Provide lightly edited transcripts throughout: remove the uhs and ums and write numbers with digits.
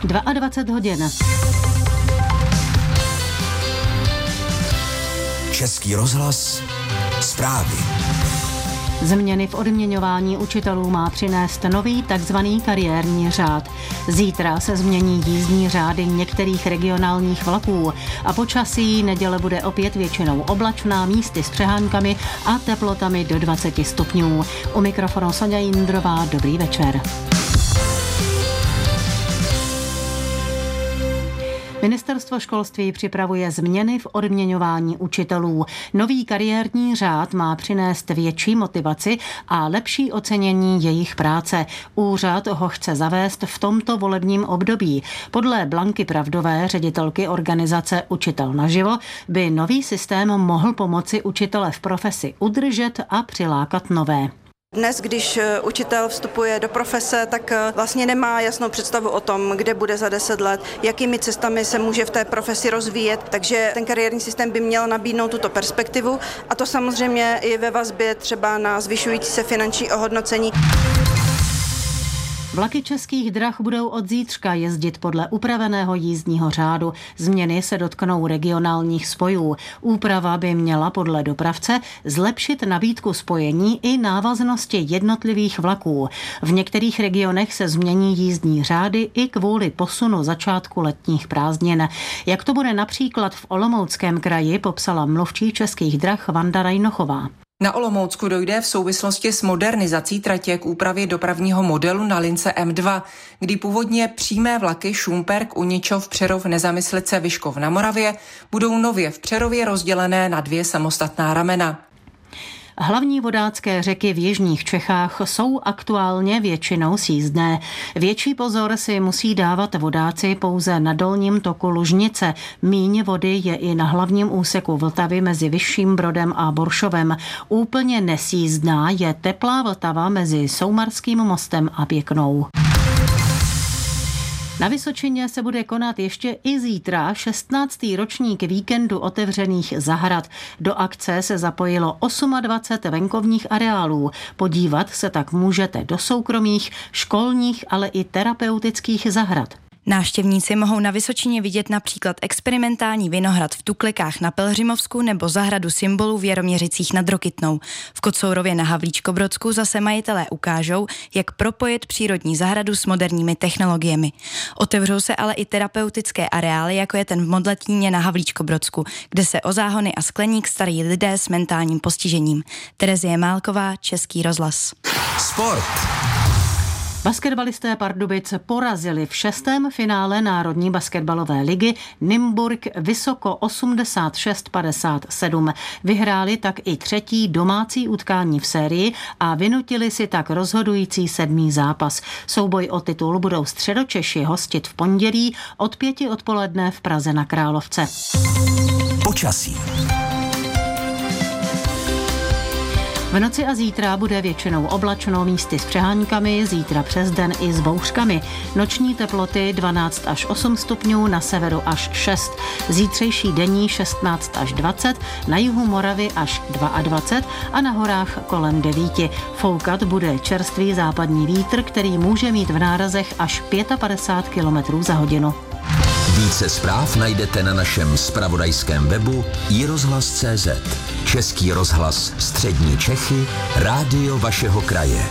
22 hodin. Český rozhlas, zprávy. Změny v odměňování učitelů má přinést nový takzvaný kariérní řád. Zítra se změní jízdní řády některých regionálních vlaků a počasí neděle bude opět většinou oblačná, místy s přehánkami a teplotami do 20 stupňů. U mikrofonu Sonja Jindrová, dobrý večer. Ministerstvo školství připravuje změny v odměňování učitelů. Nový kariérní řád má přinést větší motivaci a lepší ocenění jejich práce. Úřad ho chce zavést v tomto volebním období. Podle Blanky Pravdové, ředitelky organizace Učitel naživo, by nový systém mohl pomoci učitele v profesi udržet a přilákat nové. Dnes, když učitel vstupuje do profese, tak vlastně nemá jasnou představu o tom, kde bude za 10 let, jakými cestami se může v té profesi rozvíjet, takže ten kariérní systém by měl nabídnout tuto perspektivu a to samozřejmě i ve vazbě třeba na zvyšující se finanční ohodnocení. Vlaky Českých drah budou od zítřka jezdit podle upraveného jízdního řádu. Změny se dotknou regionálních spojů. Úprava by měla podle dopravce zlepšit nabídku spojení i návaznosti jednotlivých vlaků. V některých regionech se změní jízdní řády i kvůli posunu začátku letních prázdnin. Jak to bude například v Olomouckém kraji, popsala mluvčí Českých drah Vanda Rajnochová. Na Olomoucku dojde v souvislosti s modernizací tratě k úpravě dopravního modelu na lince M2, kdy původně přímé vlaky Šumperk, Uničov, Přerov, Nezamyslice, Vyškov na Moravě budou nově v Přerově rozdělené na 2 samostatná ramena. Hlavní vodácké řeky v jižních Čechách jsou aktuálně většinou sjízdné. Větší pozor si musí dávat vodáci pouze na dolním toku Lužnice. Míň vody je i na hlavním úseku Vltavy mezi Vyšším Brodem a Boršovem. Úplně nesjízdná je teplá Vltava mezi Soumarským mostem a Pěknou. Na Vysočině se bude konat ještě i zítra 16. ročník víkendu otevřených zahrad. Do akce se zapojilo 28 venkovních areálů. Podívat se tak můžete do soukromých, školních, ale i terapeutických zahrad. Návštěvníci mohou na Vysočině vidět například experimentální vinohrad v Tuklikách na Pelhřimovsku nebo zahradu symbolů v Jaroměřicích nad Rokytnou. V Kocourově na Havlíčkobrodsku zase majitelé ukážou, jak propojit přírodní zahradu s moderními technologiemi. Otevřou se ale i terapeutické areály, jako je ten v Modlatíně na Havlíčkobrodsku, kde se o záhony a skleník starají lidé s mentálním postižením. Terezie Málková, Český rozhlas. Sport. Basketbalisté Pardubic porazili v 6. finále Národní basketbalové ligy Nymburk vysoko 86-57. Vyhráli tak i 3. domácí utkání v sérii a vynutili si tak rozhodující 7. zápas. Souboj o titul budou Středočeši hostit v pondělí od 5 odpoledne v Praze na Královce. Počasí. V noci a zítra bude většinou oblačno, místy s přehánkami, zítra přes den i s bouřkami. Noční teploty 12 až 8 stupňů, na severu až 6. Zítřejší denní 16 až 20, na jihu Moravy až 22 a na horách kolem 9. Foukat bude čerstvý západní vítr, který může mít v nárazech až 55 km za hodinu. Více zpráv najdete na našem zpravodajském webu iRozhlas.cz. Český rozhlas Střední Čechy, rádio vašeho kraje.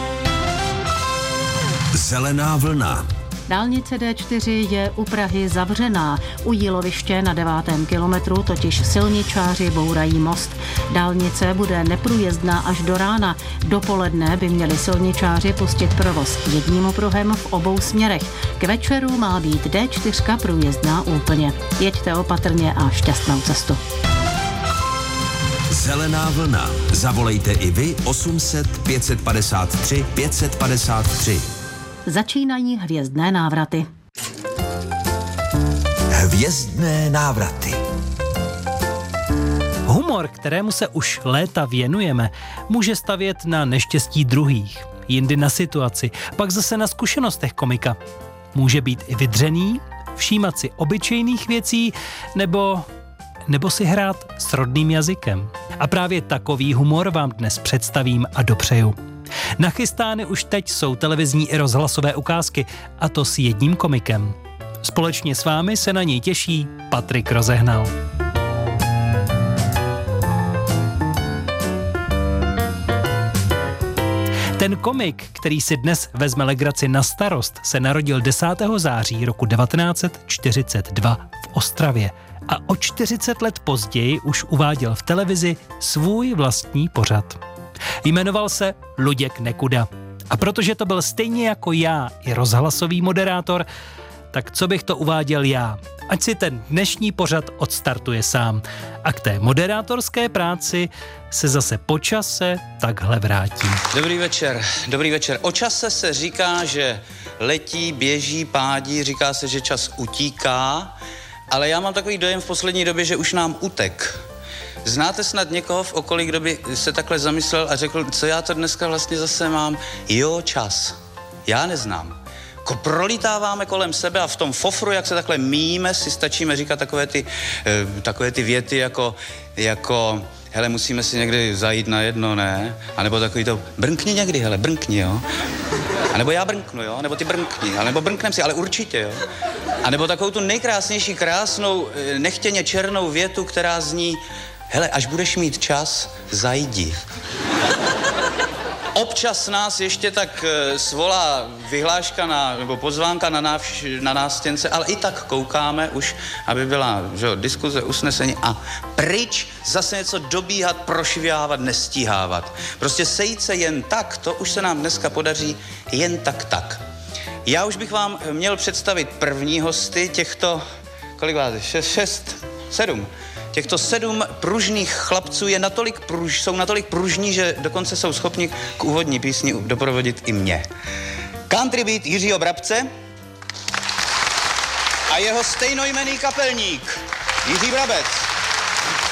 Zelená vlna. Dálnice D4 je u Prahy zavřená. U Jíloviště na 9. kilometru totiž silničáři bourají most. Dálnice bude neprůjezdná až do rána. Dopoledne by měli silničáři pustit provoz jedním pruhem v obou směrech. K večeru má být D4 průjezdná úplně. Jeďte opatrně a šťastnou cestu. Zelená vlna. Zavolejte i vy 800 553 553. Začínají hvězdné návraty. Hvězdné návraty. Humor, kterému se už léta věnujeme, může stavět na neštěstí druhých, jindy na situaci, pak zase na zkušenostech komika. Může být i vydřený, všímat si obyčejných věcí, nebo si hrát s rodným jazykem. A právě takový humor vám dnes představím a dopřeju. Nachystány už teď jsou televizní i rozhlasové ukázky, a to s jedním komikem. Společně s vámi se na něj těší Patrik Rozehnal. Ten komik, který si dnes vezme legraci na starost, se narodil 10. září roku 1942 v Ostravě a o 40 let později už uváděl v televizi svůj vlastní pořad. Jmenoval se Luděk Nekuda. A protože to byl stejně jako já i rozhlasový moderátor, tak co bych to uváděl já? Ať si ten dnešní pořad odstartuje sám. A k té moderátorské práci se zase po čase takhle vrátí. Dobrý večer, dobrý večer. O čase se říká, že letí, běží, pádí, říká se, že čas utíká, ale já mám takový dojem v poslední době, že už nám utek. Znáte snad někoho v okolí, kdo by se takhle zamyslel a řekl, co já to dneska vlastně zase mám? Jo, čas. Já neznám. Prolítáváme kolem sebe a v tom fofru, jak se takhle míjíme, si stačíme říkat takové ty věty jako hele, musíme si někdy zajít na jedno, ne? A nebo takový to, brnkni někdy, hele, brnkni, jo? A nebo já brnknu, jo? Nebo ty brnkni, a nebo brnknem si, ale určitě, jo? A nebo takovou tu nejkrásnější, krásnou, nechtěně černou větu, která zní, hele, až budeš mít čas, zajdi. Občas nás ještě tak svolá vyhláška nebo pozvánka na nástěnce, ale i tak koukáme už, aby byla diskuze, usnesení a pryč zase něco dobíhat, prošvihávat, nestíhávat. Prostě sejít se jen tak, to už se nám dneska podaří jen tak. Já už bych vám měl představit první hosty těchto, kolik vás je? 7. Těchto 7 pružných chlapců jsou natolik pružní, že dokonce jsou schopni k úvodní písni doprovodit i mě. Country beat Jiřího Brabce a jeho stejnojmenný kapelník Jiří Brabec.